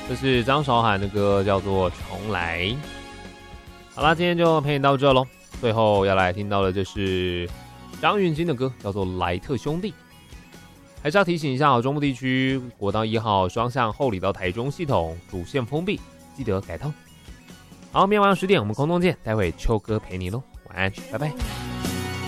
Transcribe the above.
这是张韶涵的歌，叫做《重来》。好啦，今天就陪你到这咯。最后要来听到的就是张芸京的歌，叫做《莱特兄弟》。还是要提醒一下，中部地区国道1号双向后里到台中系统主线封闭，记得改道。好，明天晚上10点我们空中见，待会秋哥陪你咯，晚安，拜拜。